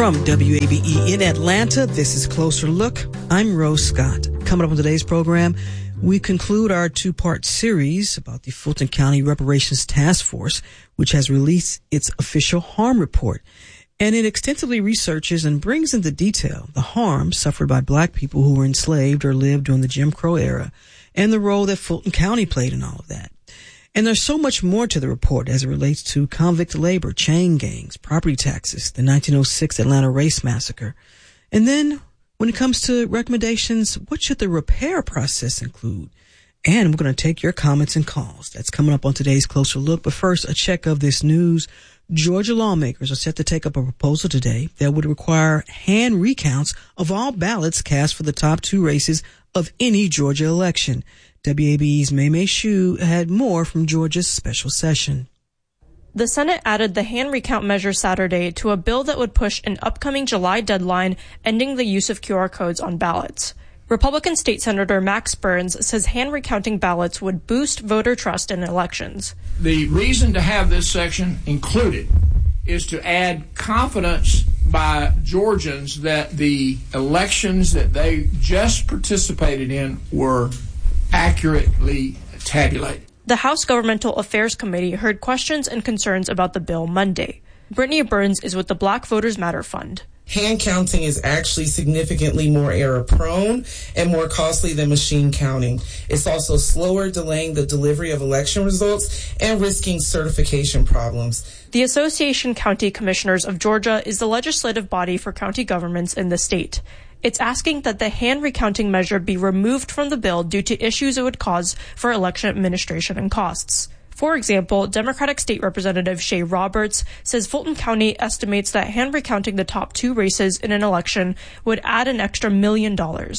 From WABE in Atlanta, this is Closer Look. I'm Rose Scott. Coming up on today's program, we conclude our two-part series about the Fulton County Reparations Task Force, which has released its official harm report. And it extensively researches and brings into detail the harm suffered by black people who were enslaved or lived during the Jim Crow era and the role that Fulton County played in all of that. And there's so much more to the report as it relates to convict labor, chain gangs, property taxes, the 1906 Atlanta Race Massacre. And then when it comes to recommendations, what should the repair process include? And we're going to take your comments and calls. That's coming up on today's Closer Look. But first, a check of this news. Georgia lawmakers are set to take up a proposal today that would require hand recounts of all ballots cast for the top two races of any Georgia election. WABE's Maymay Shu had more from Georgia's special session. The Senate added the hand recount measure Saturday to a bill that would push an upcoming July deadline ending the use of QR codes on ballots. Republican State Senator Max Burns says hand recounting ballots would boost voter trust in elections. The reason to have this section included is to add confidence by Georgians that the elections that they just participated in were accurately tabulated. The House Governmental Affairs Committee heard questions and concerns about the bill Monday. Brittany Burns is with the Black Voters Matter Fund. Hand counting is actually significantly more error-prone and more costly than machine counting. It's also slower, delaying the delivery of election results and risking certification problems. The Association County Commissioners of Georgia is the legislative body for county governments in the state. It's asking that the hand recounting measure be removed from the bill due to issues it would cause for election administration and costs. For example, Democratic State Representative Shay Roberts says Fulton County estimates that hand recounting the top two races in an election would add an extra $1 million.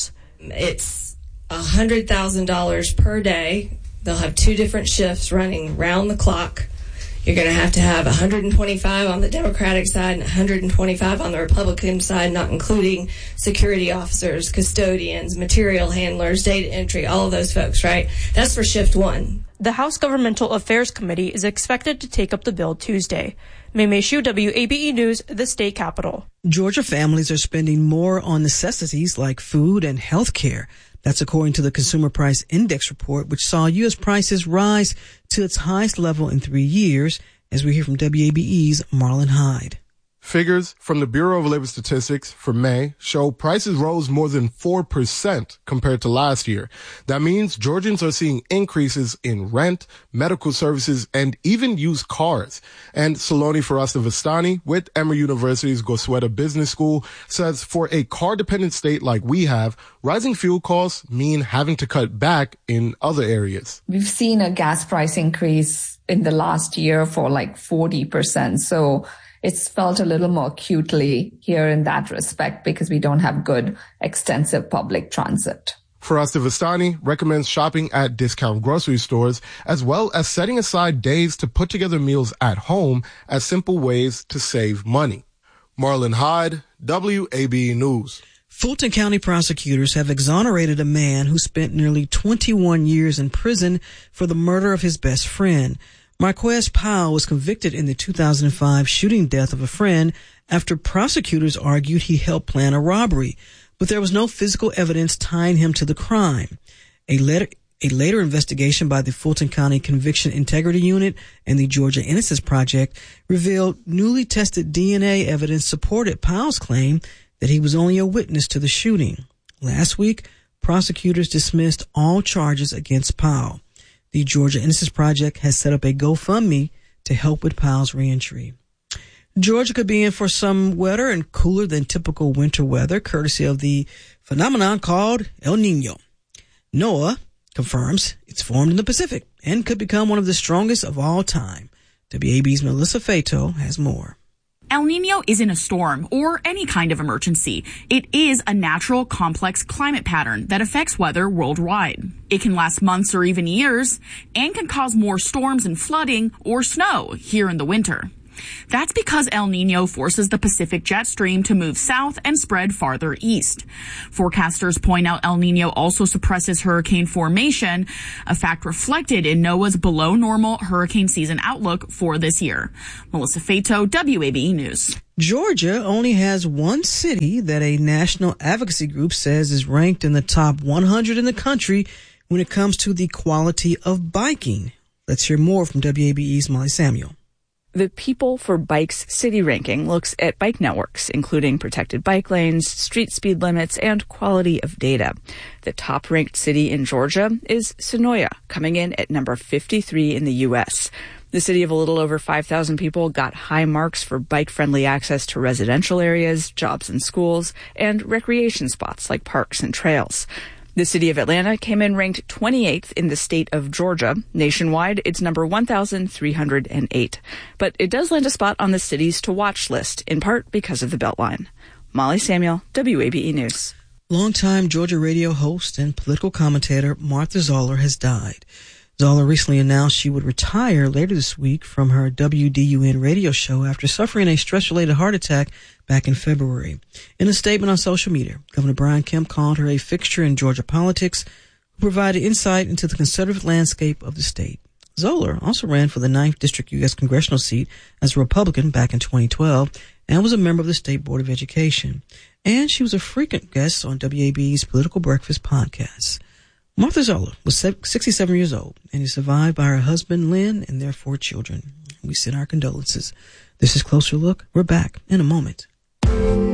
It's $100,000 per day. They'll have two different shifts running round the clock. You're going to have 125 on the Democratic side and 125 on the Republican side, not including security officers, custodians, material handlers, data entry, all of those folks, right? That's for shift one. The House Governmental Affairs Committee is expected to take up the bill Tuesday. Maymay Shu, WABE News, the state capitol. Georgia families are spending more on necessities like food and health care. That's according to the Consumer Price Index report, which saw U.S. prices rise to its highest level in 3 years, as we hear from WABE's Marlon Hyde. Figures from the Bureau of Labor Statistics for May show prices rose more than 4% compared to last year. That means Georgians are seeing increases in rent, medical services, and even used cars. And Saloni Farasta-Vastani with Emory University's Gosueta Business School says for a car-dependent state like we have, rising fuel costs mean having to cut back in other areas. We've seen a gas price increase in the last year for like 40%. So it's felt a little more acutely here in that respect because we don't have good, extensive public transit. Farasta-Vastani recommends shopping at discount grocery stores as well as setting aside days to put together meals at home as simple ways to save money. Marlon Hyde, WABE News. Fulton County prosecutors have exonerated a man who spent nearly 21 years in prison for the murder of his best friend. Marquez Powell was convicted in the 2005 shooting death of a friend after prosecutors argued he helped plan a robbery, but there was no physical evidence tying him to the crime. A later investigation by the Fulton County Conviction Integrity Unit and the Georgia Innocence Project revealed newly tested DNA evidence supported Powell's claim that he was only a witness to the shooting. Last week, prosecutors dismissed all charges against Powell. The Georgia Innocence Project has set up a GoFundMe to help with Powell's reentry. Georgia could be in for some wetter and cooler than typical winter weather, courtesy of the phenomenon called El Niño. NOAA confirms it's formed in the Pacific and could become one of the strongest of all time. WAB's Melissa Fato has more. El Niño isn't a storm or any kind of emergency. It is a natural, complex climate pattern that affects weather worldwide. It can last months or even years and can cause more storms and flooding or snow here in the winter. That's because El Niño forces the Pacific jet stream to move south and spread farther east. Forecasters point out El Niño also suppresses hurricane formation, a fact reflected in NOAA's below normal hurricane season outlook for this year. Melissa Fato, WABE News. Georgia only has one city that a national advocacy group says is ranked in the top 100 in the country when it comes to the quality of biking. Let's hear more from WABE's Molly Samuel. The People for Bikes city ranking looks at bike networks, including protected bike lanes, street speed limits, and quality of data. The top-ranked city in Georgia is Senoia, coming in at number 53 in the U.S. The city of a little over 5,000 people got high marks for bike-friendly access to residential areas, jobs and schools, and recreation spots like parks and trails. The city of Atlanta came in ranked 28th in the state of Georgia. Nationwide, it's number 1,308. But it does land a spot on the cities to watch list, in part because of the Beltline. Molly Samuel, WABE News. Longtime Georgia radio host and political commentator Martha Zoller has died. Zoller recently announced she would retire later this week from her WDUN radio show after suffering a stress-related heart attack back in February. In a statement on social media, Governor Brian Kemp called her a fixture in Georgia politics who provided insight into the conservative landscape of the state. Zoller also ran for the 9th District U.S. congressional seat as a Republican back in 2012 and was a member of the State Board of Education. And she was a frequent guest on WABE's Political Breakfast podcast. Martha Zoller was 67 years old and is survived by her husband, Lynn, and their 4 children. We send our condolences. This is Closer Look. We're back in a moment.